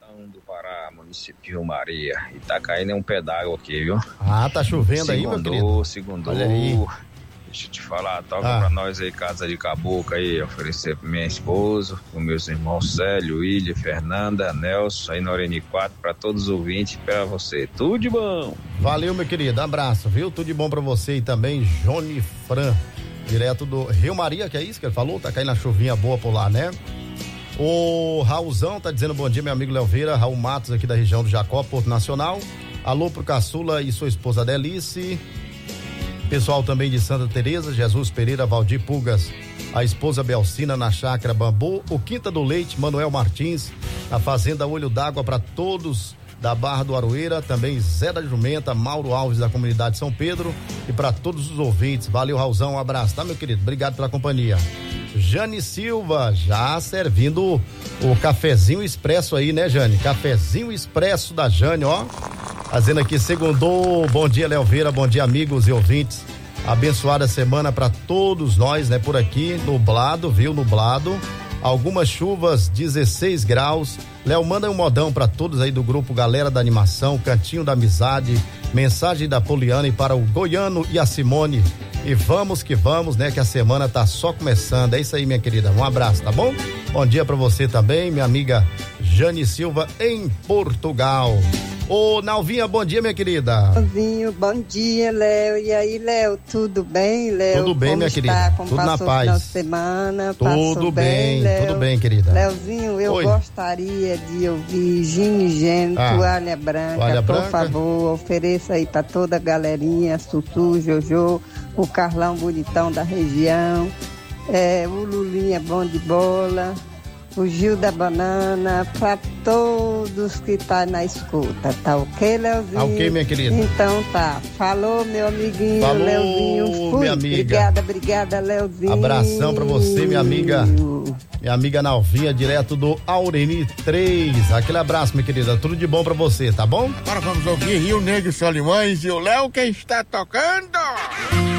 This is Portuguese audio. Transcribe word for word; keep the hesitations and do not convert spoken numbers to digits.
do Pará, município de Rio Maria. E tá caindo um pé d'água aqui, viu? Ah, tá chovendo aí, meu querido? Segundou, Olha aí. Deixa eu te falar, toca Ah. pra nós aí, Casa de Caboclo aí, oferecer pra minha esposa, pros meus irmãos Célio, William, Fernanda, Nelson, aí na Oreni quatro, pra todos os ouvintes, pra você. Tudo de bom! Valeu, meu querido, abraço, viu? Tudo de bom pra você e também, Johnny Fran, direto do Rio Maria, que é isso que ele falou? Tá caindo a chuvinha boa por lá, né? O Raulzão tá dizendo bom dia, meu amigo Leoveira, Raul Matos aqui da região do Jacó, Porto Nacional. Alô pro Caçula e sua esposa Delice. Pessoal também de Santa Teresa, Jesus Pereira, Valdir Pulgas, a esposa Belcina na Chácara Bambu, o Quinta do Leite, Manuel Martins, a Fazenda Olho d'Água para todos da Barra do Aroeira, também Zé da Jumenta, Mauro Alves da comunidade São Pedro e para todos os ouvintes. Valeu, Raulzão, um abraço, tá, meu querido? Obrigado pela companhia. Jane Silva, já servindo o cafezinho expresso aí, né, Jane? Cafezinho expresso da Jane, ó. Fazendo aqui, segundou. Bom dia, Leoveira, bom dia, amigos e ouvintes. Abençoada semana para todos nós, né? Por aqui, nublado, viu? Nublado. Algumas chuvas, dezesseis graus. Léo, manda um modão para todos aí do grupo Galera da Animação, Cantinho da Amizade, mensagem da Poliana e para o Goiano e a Simone. E vamos que vamos, né? Que a semana tá só começando. É isso aí, minha querida. Um abraço, tá bom? Bom dia para você também, minha amiga Jane Silva, em Portugal. Ô, Nalvinha, bom dia, minha querida. Nalvinho, bom dia, Léo. E aí, Léo, tudo bem, Léo? Tudo bem, Como minha está? querida. Como tudo na passou paz. O final de semana? Tudo Passou bem, Léo? tudo bem, querida. Léozinho, eu Oi. gostaria de ouvir Gine Gênio, Ah, Toalha Branca. Toalha Por Branca. favor, ofereça aí pra toda a galerinha, Sussu, Jojo, o Carlão Bonitão da região, é, o Lulinha Bom de Bola, o Gil da Banana, pra todos que tá na escuta, tá ok, Leozinho? Tá ok, minha querida. Então tá, falou, meu amiguinho, Falou, Leozinho, fui. minha amiga. Obrigada, obrigada, Leozinho. Abração pra você, minha amiga. Minha amiga Nalvinha, direto do Aureni três. Aquele abraço, minha querida. Tudo de bom pra você, tá bom? Agora vamos ouvir Rio Negro Solimões e o Léo que está tocando.